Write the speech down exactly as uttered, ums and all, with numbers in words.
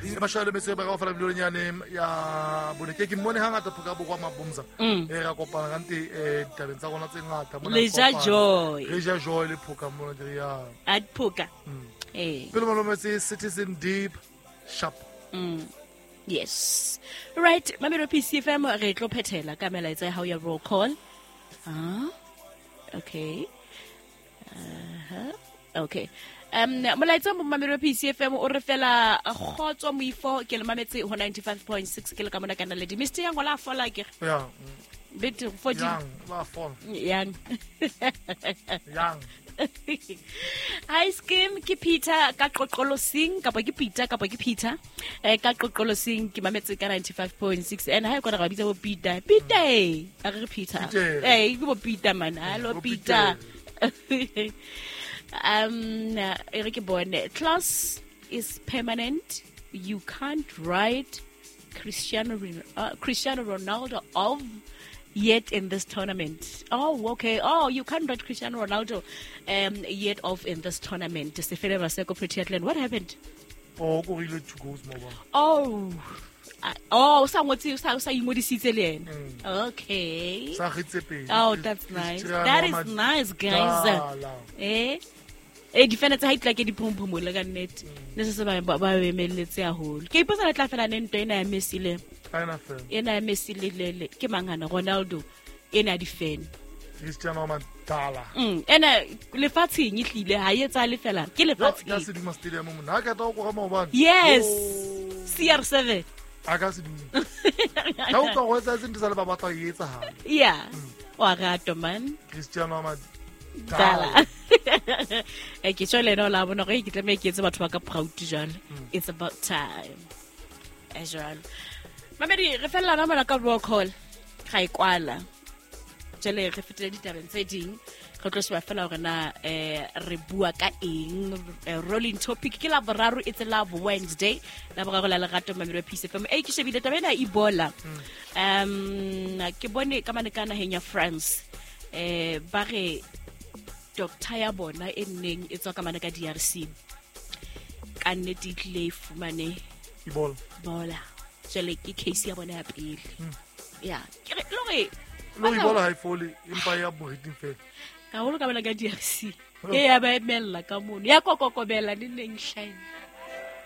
e mashale metse ba ka fala video nyane ya bone ke ke mmone hangata phoka bo kwa mabomza e ra kopana kanti e tabeng tsa gona tse ngata mona le ja joy le ja joy le phoka mona dire ya at phoka eh pelo malo metse citizen deep sharp mm yes right mamelo P C F M re tlo phethela ka melaetsa how ya roll call ah okay uh-huh. Okay um molaetsa mo mamelo P C F M o re fela khotso moifo ke le mametse ho ninety-five point six ke le ka mona kana le di mister yang ola fola ke ya bit forty yang la fola yang yang Hi Skim ke Peter ka qoqolo sing kapa ke Peter kapa ke Peter eh ka qoqolo sing ke mametse ka ninety-five point six and ha e kona ga bitsa bo Peter Peter a re Peter eh ke bo Peter man hello Peter um Eric Bonne class is permanent. You can't write Cristiano uh, Cristiano Ronaldo off yet in this tournament. Oh, okay. Oh, you can't write Cristiano Ronaldo um yet off in this tournament. Stefano Raseko Pretty Atlant. What happened? Oh, go really two goals more. Oh. Uh, oh, somewhat sa sa ingodisitse le ena. Okay. Oh, that's nice. That is nice, guys. Eh? Eh defender tsa hitla ke diphumphumo le ka net. Ne se ba ba emeletse a hole. Ke iposa le tla fela nento ena ya Messi le. Ena fe. Ena ya Messi le le ke mangana Ronaldo ena di fan. Cristiano Ronaldo. Mm, ena le fatsheng e hlile ha etsa le fela. Ke le fatsheng. Ya se di stadium mo na ka ta go ga maobane. Yes. C R seven. Aga se di. Ha o ka go etsa se ndisa le ba batla e etsa ha. Yeah. Wa gato man. Cristiano Ronaldo. Dala. E ke tshole no la bona go ke tlame ke etsa batho ba ka proud jalo. It's about time. Ajal. Mamedi re fella na mona ka roll call. Ga e kwala. Jale re fetela ditabeng tse ding. Go tlo se ba fela gore na eh re bua ka eng rolling topic ke la boraro it's a love Wednesday la boraro la lerato mamedi P C F M e ke shebile tabena Ebola um ke bone ka manekana henya France eh ba re doctor ya bona e nneng e tswa ka mana ka D R C ka nnete tle fumane Ebola bola jele ke case ya bona ya pele ya ke re lo re lo Ebola ha ifoli impa ya bohiting fela ka holo ka bana ka D R C ke ya ba emella ka mono ya kokokobela le neng shine